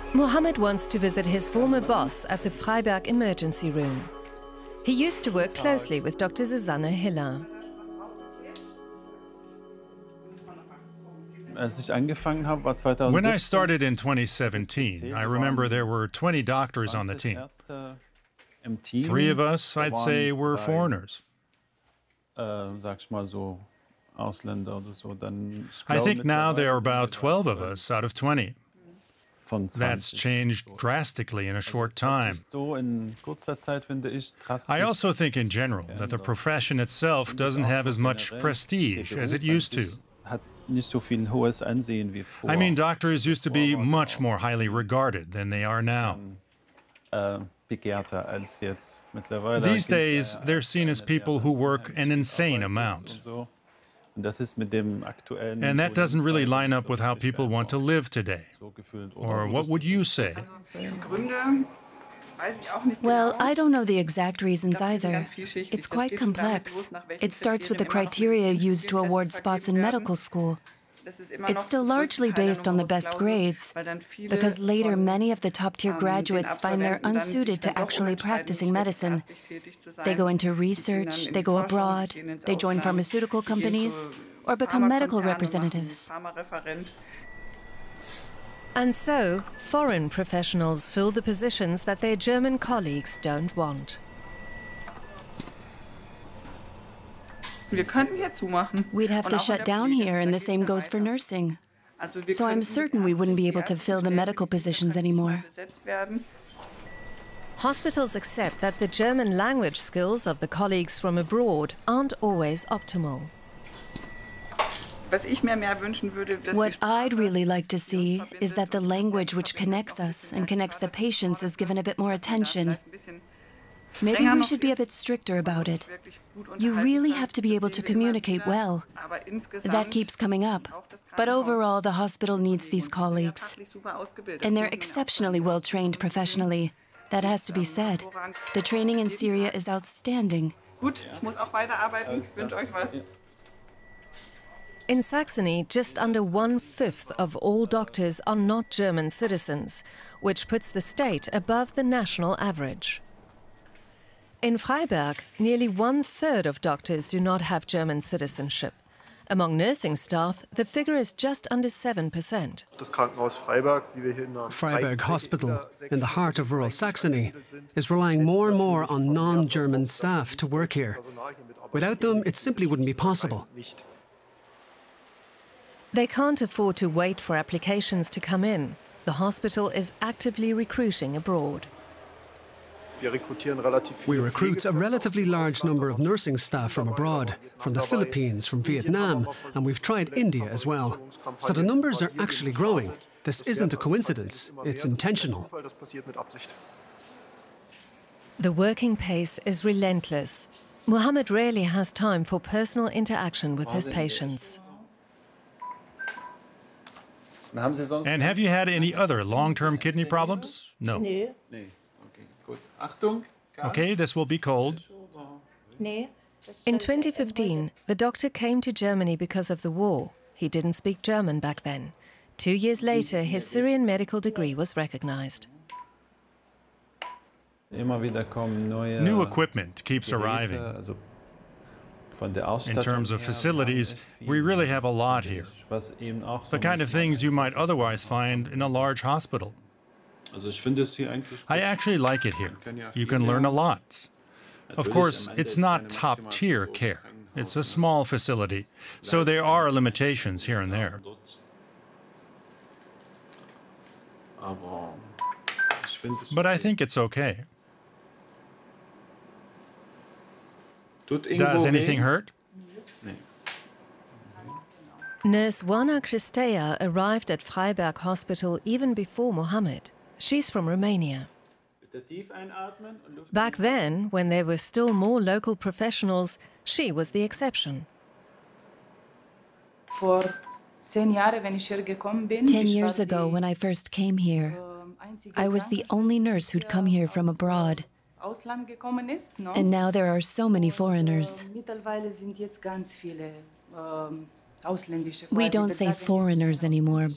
Mohammed wants to visit his former boss at the Freiberg emergency room. He used to work closely with Dr. Susanne Hiller. When I started in 2017, I remember there were 20 doctors on the team. 3 of us, I'd say, were foreigners. I think now there are about 12 of us out of 20. That's changed drastically in a short time. I also think in general that the profession itself doesn't have as much prestige as it used to. I mean, doctors used to be much more highly regarded than they are now. These days, they're seen as people who work an insane amount. And that doesn't really line up with how people want to live today. Or what would you say? Well, I don't know the exact reasons either. It's quite complex. It starts with the criteria used to award spots in medical school. It's still largely based on the best grades, because later many of the top-tier graduates find they're unsuited to actually practicing medicine. They go into research, they go abroad, they join pharmaceutical companies, or become medical representatives. And so, foreign professionals fill the positions that their German colleagues don't want. We'd have to shut down here, and the same goes for nursing. So I'm certain we wouldn't be able to fill the medical positions anymore. Hospitals accept that the German language skills of the colleagues from abroad aren't always optimal. What I'd really like to see is that the language which connects us and connects the patients is given a bit more attention. Maybe we should be a bit stricter about it. You really have to be able to communicate well. That keeps coming up. But overall, the hospital needs these colleagues. And they're exceptionally well trained professionally. That has to be said. The training in Syria is outstanding. In Saxony, just under 1/5 of all doctors are not German citizens, which puts the state above the national average. In Freiberg, nearly 1/3 of doctors do not have German citizenship. Among nursing staff, the figure is just under 7%. Freiberg Hospital, in the heart of rural Saxony, is relying more and more on non-German staff to work here. Without them, it simply wouldn't be possible. They can't afford to wait for applications to come in. The hospital is actively recruiting abroad. We recruit a relatively large number of nursing staff from abroad, from the Philippines, from Vietnam, and we've tried India as well. So the numbers are actually growing. This isn't a coincidence, it's intentional. The working pace is relentless. Mohammed rarely has time for personal interaction with his patients. And have you had any other long-term kidney problems? No. Okay, this will be cold. In 2015, the doctor came to Germany because of the war. He didn't speak German back then. 2 years later, his Syrian medical degree was recognized. New equipment keeps arriving. In terms of facilities, we really have a lot here. The kind of things you might otherwise find in a large hospital. I actually like it here. You can learn a lot. Of course, it's not top-tier care. It's a small facility, so there are limitations here and there. But I think it's okay. Does anything hurt? Nurse Wana Cristea arrived at Freiberg Hospital even before Mohammed. She's from Romania. Back then, when there were still more local professionals, she was the exception. 10 years ago, when I first came here, I was the only nurse who'd come here from abroad. And now there are so many foreigners. We don't say foreigners anymore,